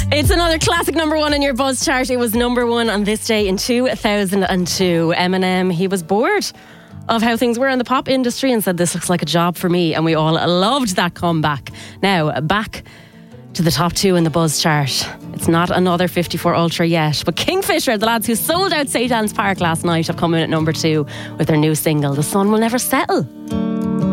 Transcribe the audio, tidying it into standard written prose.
It's another classic number one on your Buzz chart. It was number one on this day in 2002. Eminem, he was bored of how things were in the pop industry and said, this looks like a job for me. And we all loved that comeback. Now, back to the top two in the Buzz chart. It's not another 54 Ultra yet, but Kingfisher, the lads who sold out St. Anne's Park last night, have come in at number two with their new single, The Sun Will Never Settle.